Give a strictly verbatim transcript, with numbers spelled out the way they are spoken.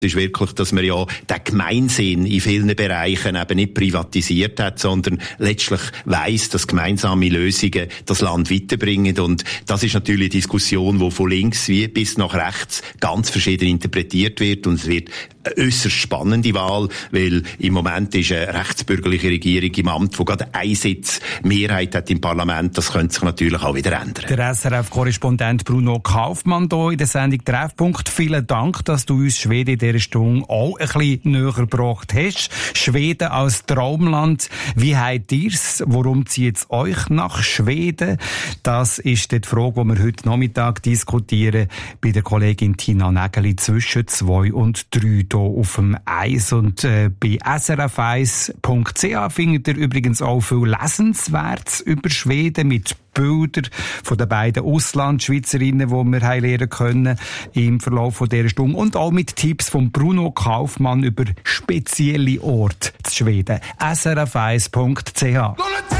ist wirklich, dass man ja den Gemeinsinn in vielen Bereichen eben nicht privatisiert hat, sondern letztlich weiss, dass gemeinsame Lösungen das Land weiterbringen. Und das ist natürlich eine Diskussion, die von links wie bis nach rechts ganz verschieden interpretiert wird. Und es wird eine äusserst spannende Wahl, weil im Moment ist eine rechtsbürgerliche Regierung im Amt, die gerade einen Sitz Mehrheit hat im Parlament. Das könnte sich natürlich auch wieder ändern. Der S R F-Korrespondent Bruno Kaufmann hier in der Sendung Treffpunkt. Vielen Dank, dass du uns Schweden in dieser Stunde auch ein bisschen näher gebracht hast. Schweden als Traumland. Wie habt ihr's? Warum zieht's euch nach Schweden? Das ist die Frage, die wir heute Nachmittag diskutieren bei der Kollegin Tina Nägeli zwischen zwei und drei hier auf dem Eis. Und äh, bei s r f eins punkt c h findet ihr übrigens auch viel Lesenswertes über Schweden mit Bilder von den beiden Auslandschweizerinnen, die wir haben lernen können im Verlauf von dieser Stunde. Und auch mit Tipps von Bruno Kaufmann über spezielle Orte zu Schweden. s r f eins punkt c h